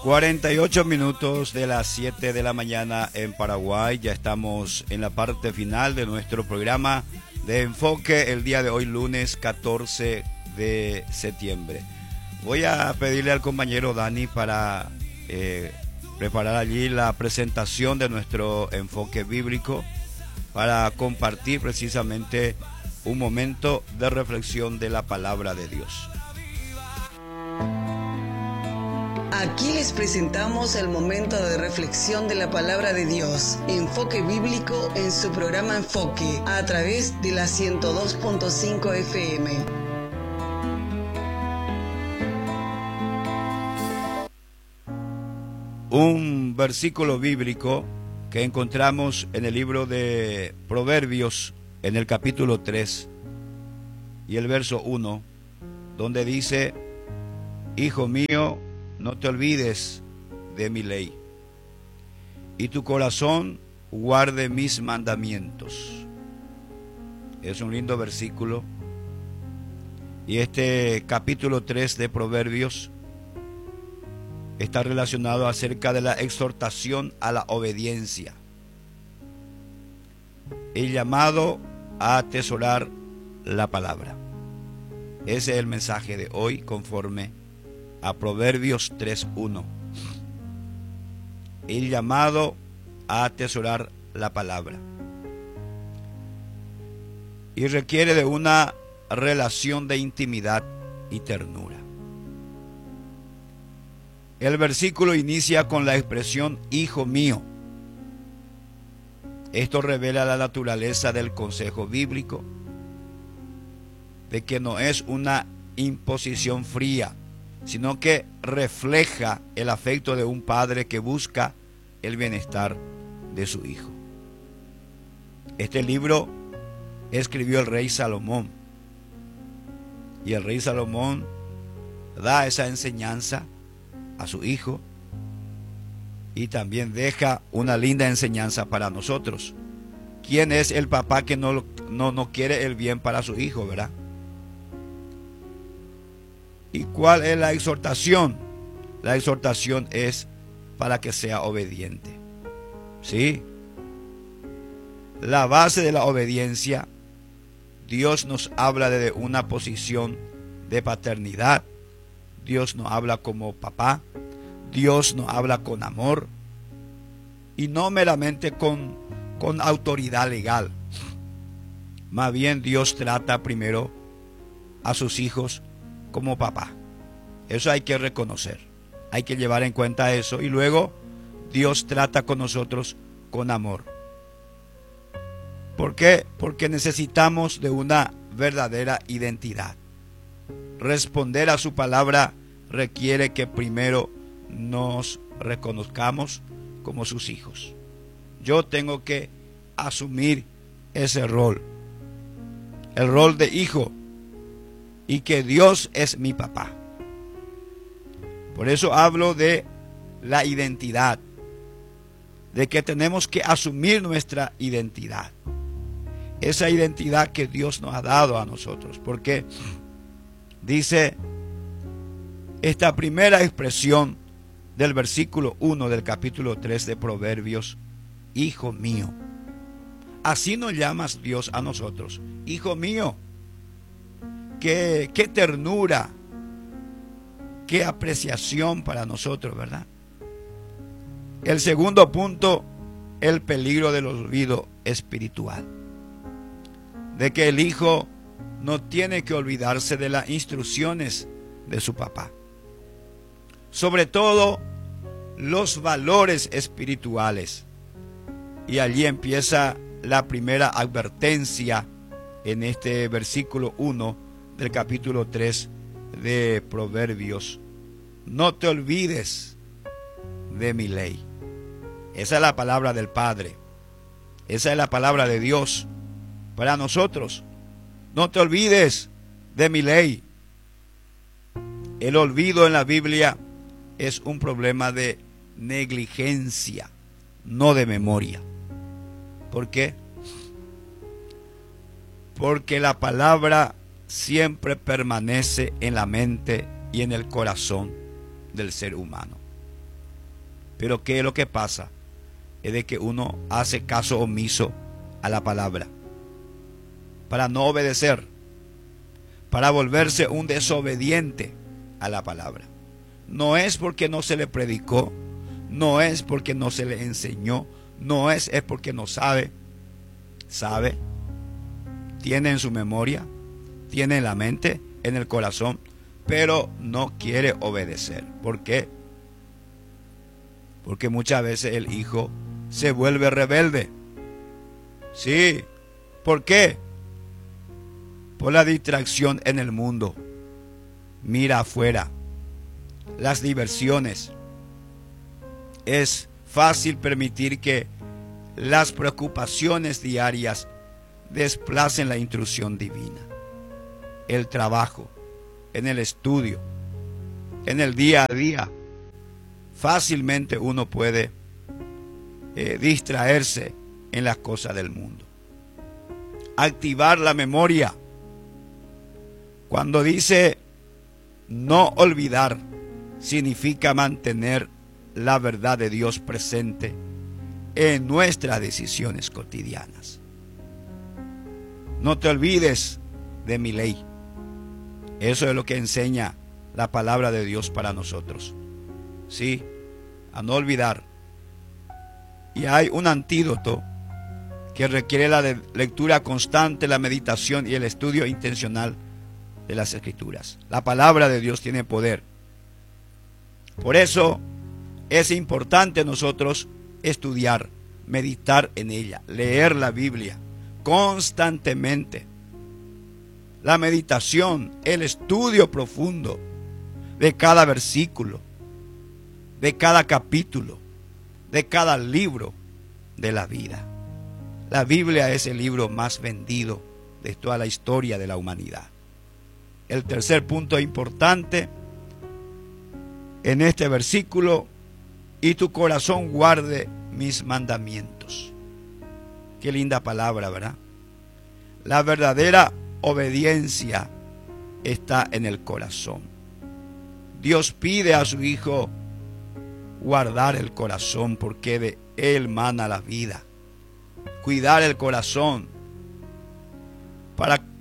48 minutos de las 7 de la mañana en Paraguay. Ya estamos en la parte final de nuestro programa de enfoque el día de hoy, lunes 14 de septiembre. Voy a pedirle al compañero Dani para preparar allí la presentación de nuestro enfoque bíblico para compartir precisamente un momento de reflexión de la palabra de Dios. Aquí les presentamos el momento de reflexión de la palabra de Dios, enfoque bíblico en su programa Enfoque, a través de la 102.5 FM. Un versículo bíblico que encontramos en el libro de Proverbios, en el capítulo 3 y el verso 1, donde dice: Hijo mío, no te olvides de mi ley, y tu corazón guarde mis mandamientos. Es un lindo versículo. Y este capítulo 3 de Proverbios está relacionado acerca de la exhortación a la obediencia, el llamado a atesorar la palabra. Ese es el mensaje de hoy conforme a Proverbios 3:1. El llamado a atesorar la palabra. Y requiere de una relación de intimidad y ternura. El versículo inicia con la expresión hijo mío. Esto revela la naturaleza del consejo bíblico, de que no es una imposición fría, sino que refleja el afecto de un padre que busca el bienestar de su hijo. Este libro escribió el rey Salomón, y el rey Salomón da esa enseñanza a su hijo, y también deja una linda enseñanza para nosotros. ¿Quién es el papá que no quiere el bien para su hijo, verdad? ¿Y cuál es la exhortación? La exhortación es para que sea obediente. ¿Sí? La base de la obediencia, Dios nos habla desde una posición de paternidad. Dios nos habla como papá. Dios nos habla con amor. Y no meramente con autoridad legal. Más bien Dios trata primero a sus hijos como papá. Eso hay que reconocer, hay que llevar en cuenta eso. Y luego Dios trata con nosotros con amor. ¿Por qué? Porque necesitamos de una verdadera identidad. Responder a su palabra requiere que primero nos reconozcamos como sus hijos. Yo tengo que asumir ese rol, el rol de hijo, y que Dios es mi papá. Por eso hablo de la identidad, de que tenemos que asumir nuestra identidad, esa identidad que Dios nos ha dado a nosotros. Porque dice esta primera expresión del versículo 1 del capítulo 3 de Proverbios: hijo mío. Así nos llamas Dios a nosotros, hijo mío. Qué ternura, qué apreciación para nosotros, ¿verdad? El segundo punto, el peligro del olvido espiritual. De que el hijo no tiene que olvidarse de las instrucciones de su papá. Sobre todo los valores espirituales. Y allí empieza la primera advertencia en este versículo 1 del capítulo 3 de Proverbios: no te olvides de mi ley. Esa es la palabra del Padre, esa es la palabra de Dios para nosotros. No te olvides de mi ley. El olvido en la Biblia es un problema de negligencia, no de memoria. ¿Por qué? Porque la palabra siempre permanece en la mente y en el corazón del ser humano. Pero ¿qué es lo que pasa? Es de que uno hace caso omiso a la palabra, para no obedecer, para volverse un desobediente a la palabra. No es porque no se le predicó, no es porque no se le enseñó, no es porque no sabe. Sabe, tiene en su memoria, tiene en la mente, en el corazón, pero no quiere obedecer. ¿Por qué? Porque muchas veces el hijo se vuelve rebelde. Sí, ¿por qué? Por la distracción en el mundo. Mira afuera, las diversiones. Es fácil permitir que las preocupaciones diarias desplacen la instrucción divina. El trabajo, en el estudio, en el día a día, fácilmente uno puede distraerse en las cosas del mundo. Activar la memoria. Cuando dice no olvidar, significa mantener la verdad de Dios presente en nuestras decisiones cotidianas. No te olvides de mi ley. Eso es lo que enseña la palabra de Dios para nosotros. Sí, a no olvidar. Y hay un antídoto que requiere la lectura constante, la meditación y el estudio intencional de las Escrituras. La palabra de Dios tiene poder. Por eso es importante nosotros estudiar, meditar en ella, leer la Biblia constantemente. La meditación, el estudio profundo de cada versículo, de cada capítulo, de cada libro de la vida. La Biblia es el libro más vendido de toda la historia de la humanidad. El tercer punto importante en este versículo: y tu corazón guarde mis mandamientos. Qué linda palabra, ¿verdad? La verdadera obediencia está en el corazón. Dios pide a su Hijo guardar el corazón, porque de él mana la vida. Cuidar el corazón para